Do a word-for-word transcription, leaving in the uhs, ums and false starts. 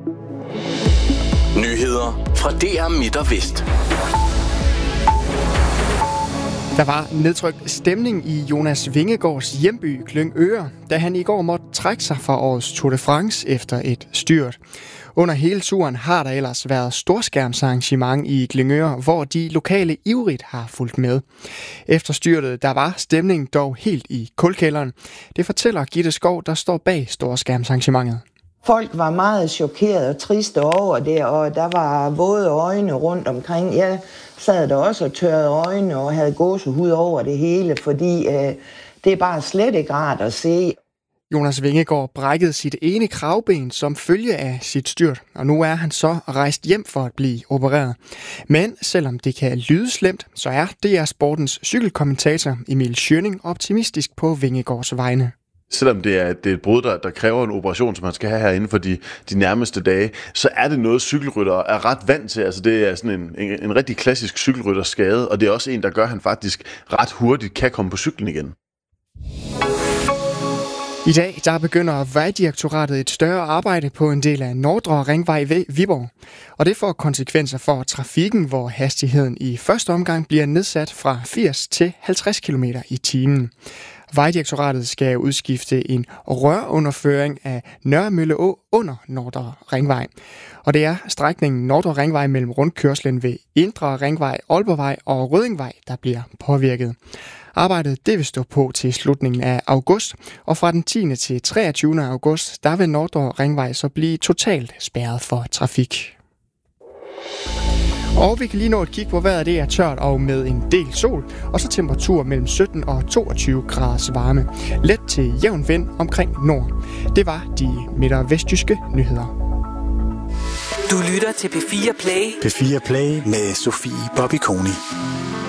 Nyheder fra D R Midt og Vest. Der var nedtrykt stemning i Jonas Vingegaards hjemby Glyngøre, da han i går måtte trække sig fra årets Tour de France efter et styrt. Under hele turen har der ellers været storskærmsarrangement i Glyngøre, hvor de lokale ivrigt har fulgt med. Efter styrtet, der var stemningen dog helt i kulkælderen. Det fortæller Gitte Skov, der står bag storskærmsarrangementet. Folk var meget chokeret og triste over det, og der var våde øjne rundt omkring. Jeg sad der også og tørrede øjne og havde gåsehud over det hele, fordi øh, det er bare slet ikke rart at se. Jonas Vingegaard brækkede sit ene kravben som følge af sit styrt, og nu er han så rejst hjem for at blive opereret. Men selvom det kan lyde slemt, så er D R Sportens cykelkommentator Emil Schønning optimistisk på Vingegaards vegne. Selvom det er, det er et brud, der, der kræver en operation, som man skal have herinde for de, de nærmeste dage, så er det noget, cykelryttere er ret vant til. Altså det er sådan en, en, en rigtig klassisk cykelrytterskade, og det er også en, der gør, at han faktisk ret hurtigt kan komme på cyklen igen. I dag der begynder Vejdirektoratet et større arbejde på en del af Nordre Ringvej ved Viborg. Og det får konsekvenser for trafikken, hvor hastigheden i første omgang bliver nedsat fra firs til halvtreds kilometer i timen. Vejdirektoratet skal udskifte en rørunderføring af Nørremølle Å under Nordre Ringvej. Og det er strækningen Nordre Ringvej mellem rundkørslen ved Indre Ringvej, Aalborgvej og Røddingvej, der bliver påvirket. Arbejdet det vil stå på til slutningen af august, og fra den tiende til treogtyvende august, der vil Nordre Ringvej så blive totalt spærret for trafik. Og vi kan lige nå et kig på vejret. Det er tørt og med en del sol, og så temperatur mellem sytten og toogtyve graders varme. Let til jævn vind omkring nord. Det var de midt- og vestjyske nyheder. Du lytter til P fire Play. P fire Play med Sofie Bobby Koni.